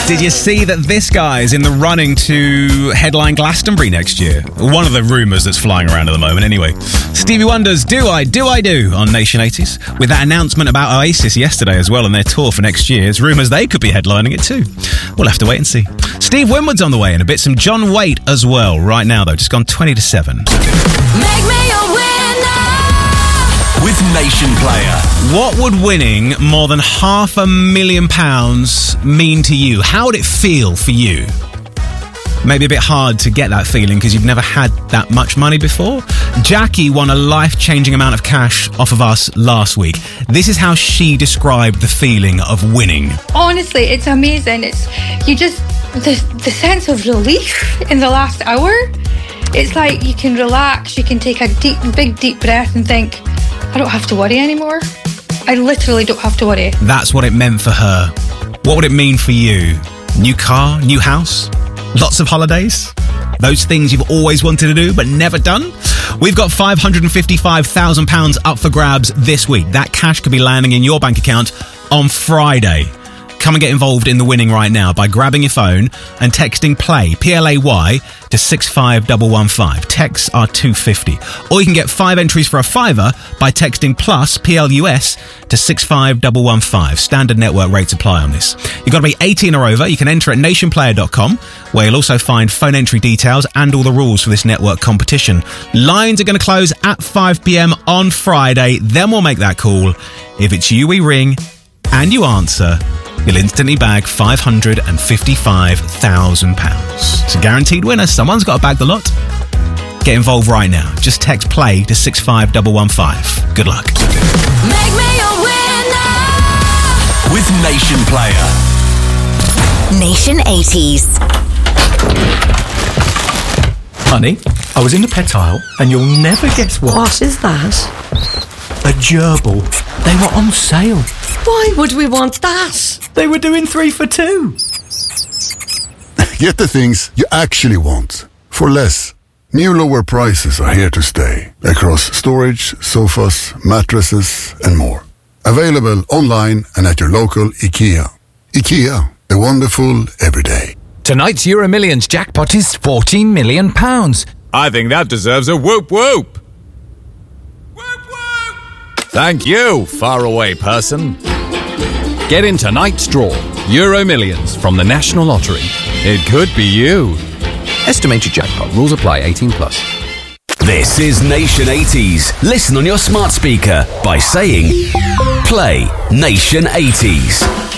Did you see that this guy is in the running to headline Glastonbury next year? One of the rumours that's flying around at the moment, anyway. Stevie Wonder's Do I Do on Nation 80s, with that announcement about Oasis yesterday as well on their tour for next year. It's rumours they could be headlining it too. We'll have to wait and see. Steve Winwood's on the way in a bit, some John Waite as well. Right now, though, just gone 20 to 7. Make me a winner with Nation Player. What would winning more than £500,000 mean to you? How would it feel for you? Maybe a bit hard to get that feeling because you've never had that much money before. Jackie won a life-changing amount of cash off of us last week. This is how she described the feeling of winning. Honestly, it's amazing. It's the sense of relief in the last hour. It's like you can relax, you can take a big deep breath and think, I don't have to worry anymore. I literally don't have to worry. That's what it meant for her. What would it mean for you? New car, new house, lots of holidays? Those things you've always wanted to do but never done? We've got £555,000 up for grabs this week. That cash could be landing in your bank account on Friday. Come and get involved in the winning right now by grabbing your phone and texting PLAY, P-L-A-Y, to 65115. Texts are $2.50. Or you can get 5 entries for a £5 by texting PLUS, P-L-U-S, to 65115. Standard network rates apply on this. You've got to be 18 or over. You can enter at nationplayer.com, where you'll also find phone entry details and all the rules for this network competition. Lines are going to close at 5 p.m. on Friday. Then we'll make that call. If it's you we ring and you answer, you'll instantly bag £555,000. It's a guaranteed winner. Someone's got to bag the lot. Get involved right now. Just text PLAY to 65115. Good luck. Make me a winner with Nation Player. Nation 80s. Honey, I was in the pet aisle and you'll never guess what. What is that? A gerbil. They were on sale. Why would we want that? They were doing 3 for 2. Get the things you actually want for less. New lower prices are here to stay across storage, sofas, mattresses and more. Available online and at your local IKEA. IKEA, the wonderful everyday. Tonight's Euro Millions jackpot is £14 million. I think that deserves a whoop whoop. Thank you, faraway person. Get in tonight's draw. Euro Millions from the National Lottery. It could be you. Estimated jackpot. Rules apply. 18 plus. This is Nation 80s. Listen on your smart speaker by saying Play Nation 80s.